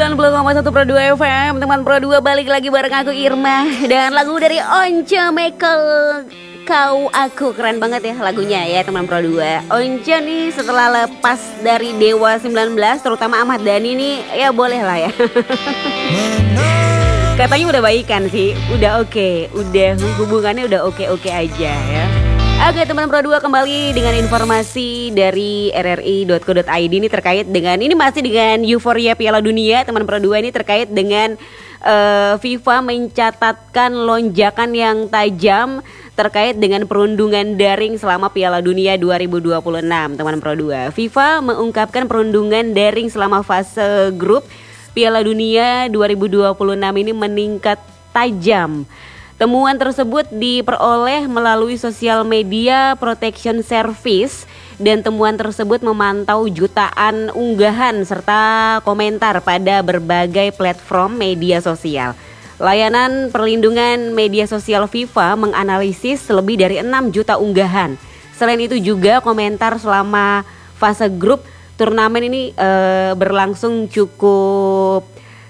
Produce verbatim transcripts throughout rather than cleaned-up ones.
sembilan puluh koma satu Pro dua F M. Teman Pro dua balik lagi bareng aku Irma. Dan lagu dari Once Michael, Kau Aku. Keren banget ya lagunya ya teman Pro dua. Once nih setelah lepas dari Dewa sembilan belas, terutama Ahmad Dhani nih, ya boleh lah ya. Katanya udah baikan sih, udah oke okay. Udah hubungannya udah oke-oke aja ya. Oke teman Pro dua, kembali dengan informasi dari R R I dot co dot I D ini terkait dengan, ini masih dengan euforia Piala Dunia teman Pro dua, ini terkait dengan uh, FIFA mencatatkan lonjakan yang tajam terkait dengan perundungan daring selama Piala Dunia dua ribu dua puluh enam teman Pro dua. FIFA mengungkapkan perundungan daring selama fase grup Piala Dunia dua ribu dua puluh enam ini meningkat tajam. Temuan tersebut diperoleh melalui sosial media Protection Service, dan temuan tersebut memantau jutaan unggahan serta komentar pada berbagai platform media sosial. Layanan perlindungan media sosial FIFA menganalisis lebih dari enam juta unggahan. Selain itu juga komentar selama fase grup turnamen ini e, berlangsung cukup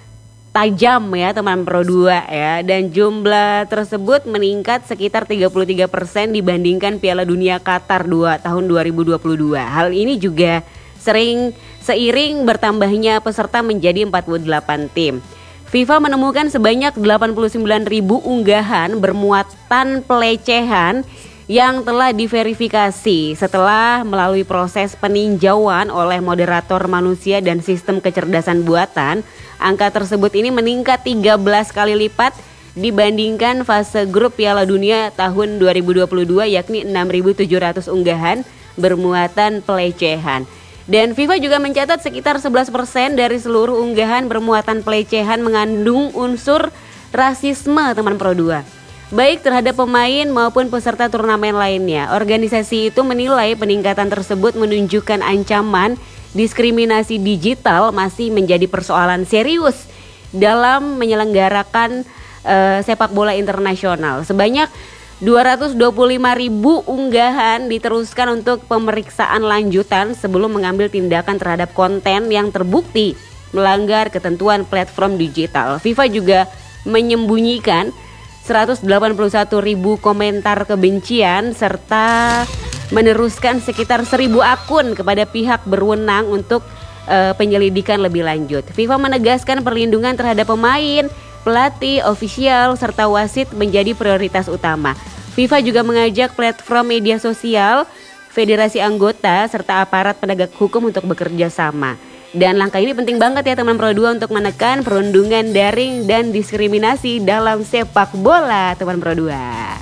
tajam ya teman Pro dua ya, dan jumlah tersebut meningkat sekitar tiga puluh tiga persen dibandingkan Piala Dunia Qatar dua tahun dua ribu dua puluh dua. Hal ini juga sering seiring bertambahnya peserta menjadi empat puluh delapan tim. FIFA menemukan sebanyak delapan puluh sembilan ribu unggahan bermuatan pelecehan yang telah diverifikasi setelah melalui proses peninjauan oleh moderator manusia dan sistem kecerdasan buatan. Angka tersebut ini meningkat tiga belas kali lipat dibandingkan fase grup Piala Dunia tahun dua ribu dua puluh dua, yakni enam ribu tujuh ratus unggahan bermuatan pelecehan. Dan FIFA juga mencatat sekitar sebelas persen dari seluruh unggahan bermuatan pelecehan mengandung unsur rasisme teman Pro dua, baik terhadap pemain maupun peserta turnamen lainnya. Organisasi itu menilai peningkatan tersebut menunjukkan ancaman diskriminasi digital masih menjadi persoalan serius dalam menyelenggarakan uh, sepak bola internasional. Sebanyak dua ratus dua puluh lima ribu unggahan diteruskan untuk pemeriksaan lanjutan sebelum mengambil tindakan terhadap konten yang terbukti melanggar ketentuan platform digital. FIFA juga menyembunyikan seratus delapan puluh satu ribu komentar kebencian serta meneruskan sekitar seribu akun kepada pihak berwenang untuk uh, penyelidikan lebih lanjut. FIFA menegaskan perlindungan terhadap pemain, pelatih, ofisial, serta wasit menjadi prioritas utama. FIFA juga mengajak platform media sosial, federasi anggota, serta aparat penegak hukum untuk bekerja sama. Dan langkah ini penting banget ya teman Pro dua untuk menekan perundungan daring dan diskriminasi dalam sepak bola teman Pro dua.